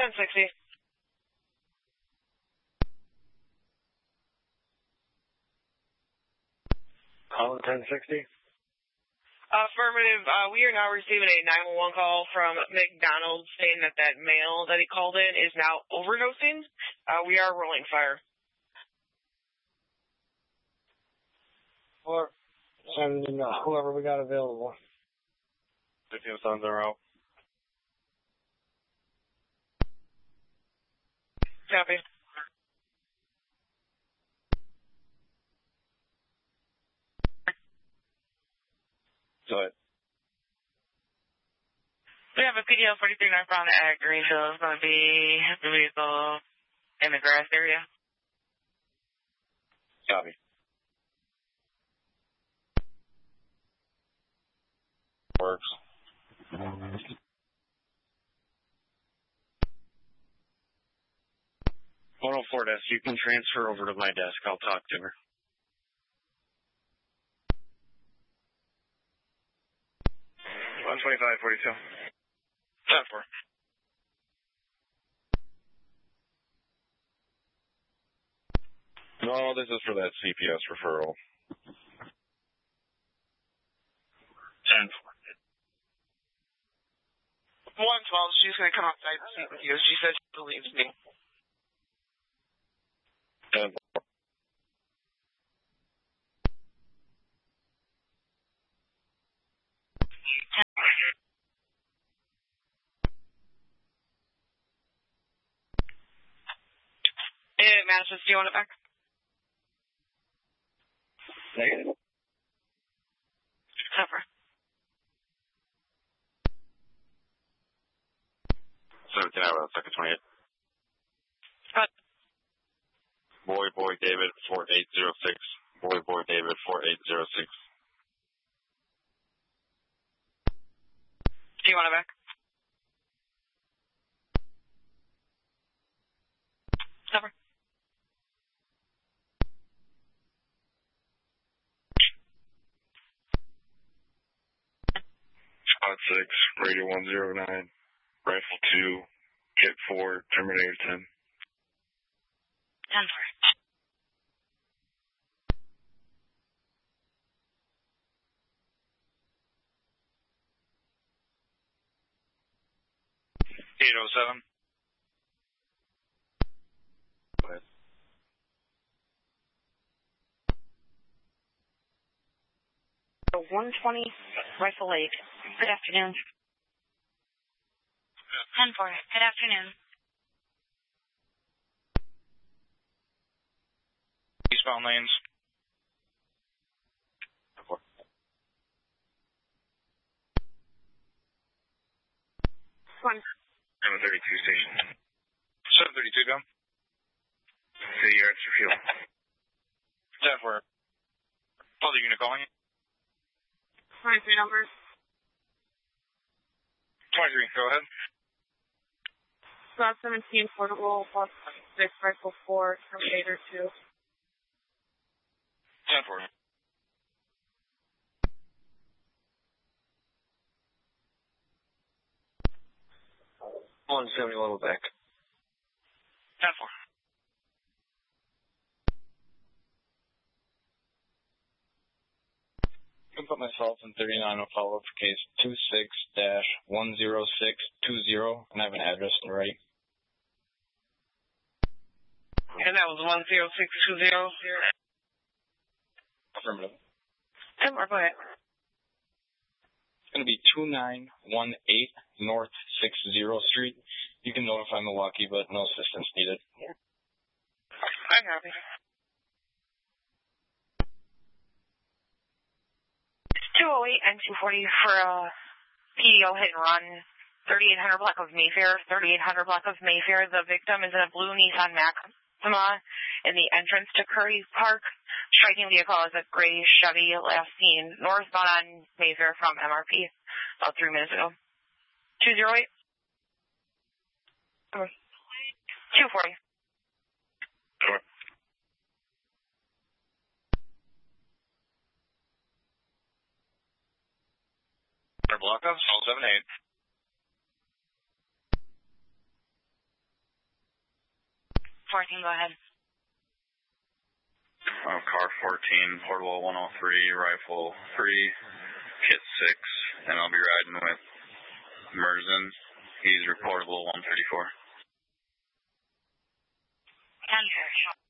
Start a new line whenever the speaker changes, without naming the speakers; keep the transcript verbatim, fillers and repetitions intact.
ten sixty.
Calling ten sixty.
Affirmative. Uh, we are now receiving a nine one one call from McDonald's saying that that male that he called in is now overdosing. Uh, we are rolling fire.
Or sending uh, whoever we got available.
fifteen sons are out.
Copy.
Go ahead.
We have a P D L forty-three northbound at Greenville. It's going to be the vehicle in the grass area.
Copy. Works. one oh four desk, you can transfer over to my desk. I'll talk to her.
one twenty-five forty-two.
ten four. No, this is for that C P S referral. ten four.
one twelve, she's going to come outside and speak with you. She says she believes me.
ten four.
Hey, Madison, do you want it back?
Negative.
Cover.
seventeen hour, second twenty-eight.
Cut.
Boy, boy, David, four eight zero six. Boy, boy, David, four eight zero six.
Do you want it back? Cover.
Squad six, Radio one zero nine, Rifle two, Kit four, Terminator ten.
ten four.
eight oh seven. Go ahead.
one twenty Rifle Lake. Good afternoon. ten four. Good afternoon.
Eastbound lanes.
One.
seven thirty-two station.
seven thirty-two, go.
City yards for fuel.
ten four. Other unit calling you.
twenty-three numbers.
twenty-three, go ahead.
Squad seventeen, portable, plus six, Rifle four, Terminator two.
ten four.
one seventy-one, we're back.
ten four. I can put myself in thirty-nine on follow-up for case two six dash one zero six two zero, and I have an address to the right.
And that was one zero six two zero.
Affirmative.
ten four, go ahead.
It's going to be two nine one eight North sixtieth Street. You can notify Milwaukee, but no assistance needed.
I copy. two oh eight and two forty for a P D O hit and run. thirty-eight hundred block of Mayfair. thirty-eight hundred block of Mayfair. The victim is in a blue Nissan Maxima in the entrance to Curry Park. Striking vehicle is a gray Chevy, last seen northbound on Mayfair from M R P about three minutes ago. two oh eight. two forty.
Sure.
Block of seven eight.
fourteen, go ahead.
Uh, car fourteen, portable one oh three, rifle three, kit six, and I'll be riding with Merzen. He's reportable one thirty-four.
ten.